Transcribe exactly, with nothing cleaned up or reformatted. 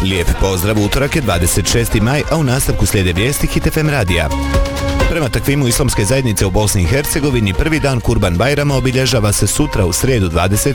Lijep pozdrav, utorak je dvadeset šesti maj, a u nastavku slijede vijesti Hit F M radija. Prema takvimu islamske zajednice u Bosni i Hercegovini, prvi dan Kurban Bajrama obilježava se sutra u srijedu dvadeset